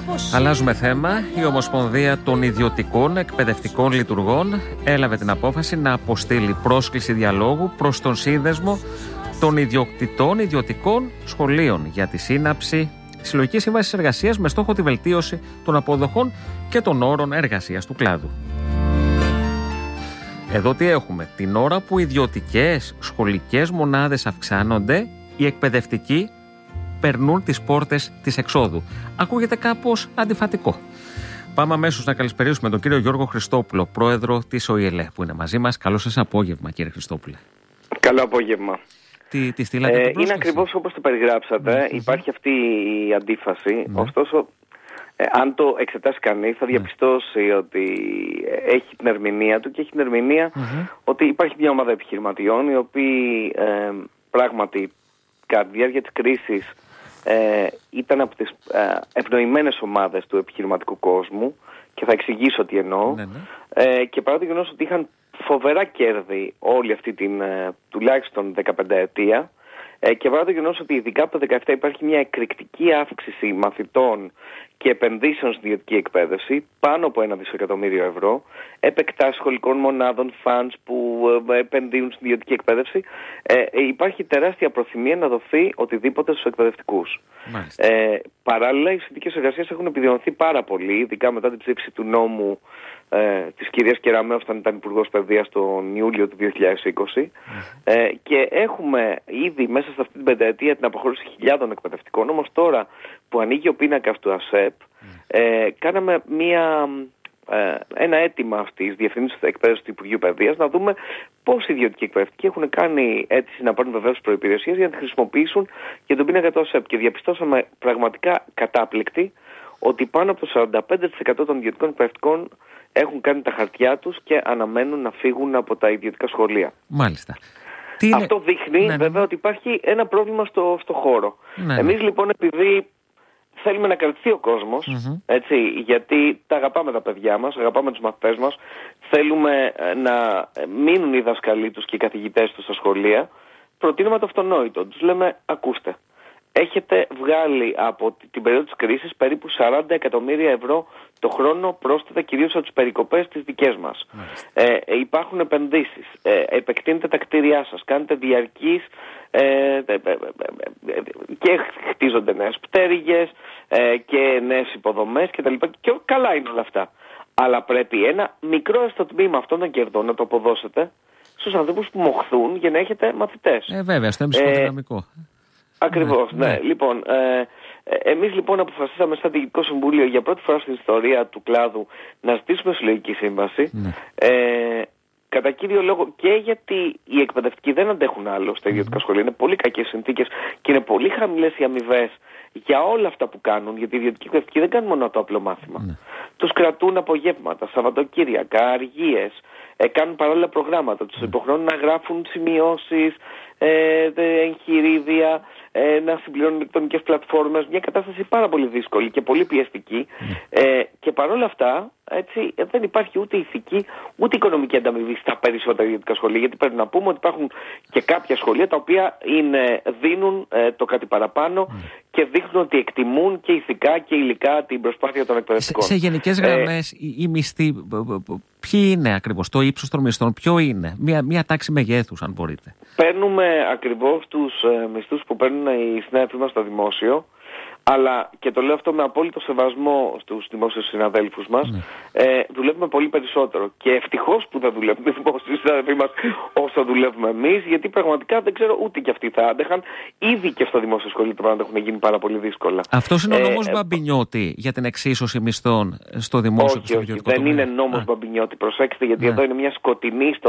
Αλλάζουμε θέμα. Η Ομοσπονδία των Ιδιωτικών Εκπαιδευτικών Λειτουργών έλαβε την απόφαση να αποστείλει πρόσκληση διαλόγου προς τον Σύνδεσμο των Ιδιοκτητών Ιδιωτικών Σχολείων για τη σύναψη συλλογικής σύμβασης εργασίας με στόχο τη βελτίωση των αποδοχών και των όρων εργασίας του κλάδου. Εδώ τι έχουμε? Την ώρα που οι ιδιωτικές σχολικές μονάδες αυξάνονται, οι εκπαιδευτικοί περνούν τις πόρτες της εξόδου. Ακούγεται κάπως αντιφατικό. Πάμε αμέσως να καλησπερίσουμε τον κύριο Γιώργο Χριστόπουλο, πρόεδρο της ΟΗΕΛΕ, που είναι μαζί μας. Καλό σας απόγευμα, κύριε Χριστόπουλε. Καλό απόγευμα. Τι στείλατε είναι ακριβώς όπως το περιγράψατε. Υπάρχει αυτή η αντίφαση. Ωστόσο, αν το εξετάσει κανείς, θα διαπιστώσει ότι έχει την ερμηνεία του και έχει την ερμηνεία ότι υπάρχει μια ομάδα επιχειρηματιών οι οποίοι πράγματι κατά τη διάρκεια της κρίσης ήταν από τις ευνοημένες ομάδες του επιχειρηματικού κόσμου, και θα εξηγήσω τι εννοώ. Και παρά το γεγονός ότι είχαν φοβερά κέρδη όλη αυτή την τουλάχιστον 15 ετία, και παρά το γεγονός ότι ειδικά από το 2017 υπάρχει μια εκρηκτική αύξηση μαθητών και επενδύσεων στην ιδιωτική εκπαίδευση, πάνω από 1 δισεκατομμύριο ευρώ, επεκτάσεις σχολικών μονάδων, funds που επενδύουν στην ιδιωτική εκπαίδευση, υπάρχει τεράστια προθυμία να δοθεί οτιδήποτε στους εκπαιδευτικούς. Παράλληλα, οι συνθήκες εργασίας έχουν επιδεινωθεί πάρα πολύ, ειδικά μετά την ψήφιση του νόμου της κυρίας Κεραμέως όταν ήταν Υπουργός Παιδείας τον Ιούλιο του 2020, και έχουμε ήδη μέσα σε αυτή την πενταετία την αποχώρηση χιλιάδων εκπαιδευτικών. Όμως τώρα που ανοίγει ο πίνακας του ΑΣΕΠ, κάναμε ένα αίτημα στις διευθύνσεις εκπαίδευσης του Υπουργείου Παιδείας να δούμε πώς οι ιδιωτικοί εκπαιδευτικοί έχουν κάνει αίτηση να πάρουν βεβαίως προϋπηρεσίες για να τη χρησιμοποιήσουν για τον πίνακα του ΑΣΕΠ, και διαπιστώσαμε πραγματικά κατάπληκτη ότι πάνω από το 45% των ιδιωτικών εκπαιδευτικών έχουν κάνει τα χαρτιά τους και αναμένουν να φύγουν από τα ιδιωτικά σχολεία. Μάλιστα. Αυτό δείχνει βέβαια ότι υπάρχει ένα πρόβλημα στο χώρο. Εμείς λοιπόν, επειδή θέλουμε να κρατηθεί ο κόσμος, έτσι, γιατί τα αγαπάμε τα παιδιά μας, αγαπάμε τους μαθητές μας, θέλουμε να μείνουν οι δασκαλοί τους και οι καθηγητές τους στα σχολεία, προτείνουμε το αυτονόητο. Τους λέμε, ακούστε, έχετε βγάλει από την περίοδο της κρίσης περίπου 40 εκατομμύρια ευρώ το χρόνο πρόσθετα, κυρίως από τις περικοπές τις δικές μας. Υπάρχουν επενδύσεις, επεκτείνετε τα κτίρια σας, κάνετε διαρκείς και χτίζονται νέες πτέρυγες και νέες υποδομές κτλ. Και καλά είναι όλα αυτά. Αλλά πρέπει ένα μικρό έστω τμήμα αυτών των κερδών να το αποδώσετε στους ανθρώπους που μοχθούν για να έχετε μαθητές. Βέβαια, στο έμψυχο δυναμικό. Ακριβώς, ναι. Λοιπόν, εμείς λοιπόν αποφασίσαμε σαν Διοικητικό Συμβούλιο για πρώτη φορά στην ιστορία του κλάδου να ζητήσουμε συλλογική σύμβαση. Κατά κύριο λόγο και γιατί οι εκπαιδευτικοί δεν αντέχουν άλλο στα ιδιωτικά σχολεία. Είναι πολύ κακές συνθήκες και είναι πολύ χαμηλές οι αμοιβές για όλα αυτά που κάνουν. Γιατί οι ιδιωτικοί εκπαιδευτικοί δεν κάνουν μόνο το απλό μάθημα. Τους κρατούν απογεύματα, Σαββατοκύριακα, αργίες, κάνουν παράλληλα προγράμματα. Τους υποχρεώνουν να γράφουν σημειώσεις, εγχειρίδια, να συμπληρώνουν ηλεκτρονικές πλατφόρμες. Μια κατάσταση πάρα πολύ δύσκολη και πολύ πιεστική. Και παρόλα αυτά, έτσι, δεν υπάρχει ούτε ηθική ούτε οικονομική ανταμοιβή στα περισσότερα ιδιωτικά σχολεία. Γιατί πρέπει να πούμε ότι υπάρχουν και κάποια σχολεία τα οποία δίνουν το κάτι παραπάνω και δείχνουν ότι εκτιμούν και ηθικά και υλικά την προσπάθεια των εκπαιδευτικών. Σε γενικές γραμμές, οι μισθοί, ποιοι είναι ακριβώς, το ύψος των μισθών, ποιο είναι, μια τάξη μεγέθους, αν μπορείτε? Παίρνουμε ακριβώς τους μισθούς που παίρνουν οι συνάδελφοι μας στο δημόσιο, αλλά, και το λέω αυτό με απόλυτο σεβασμό στους δημόσιους συναδέλφους μας, δουλεύουμε πολύ περισσότερο. Και ευτυχώς που δεν δουλεύουν οι δημόσιοι συναδέλφοι μας όσο δουλεύουμε εμείς, γιατί πραγματικά δεν ξέρω ούτε και αυτοί θα άντεχαν. Ήδη και στο δημόσιο σχολείο τα πράγματα έχουν γίνει πάρα πολύ δύσκολα. Αυτός είναι ο νόμος Μπαμπινιώτη για την εξίσωση μισθών στο δημόσιο και στο ιδιωτικό τομέα? Δεν είναι νόμος Μπαμπινιώτη, προσέξτε, γιατί εδώ είναι μια σκοτεινή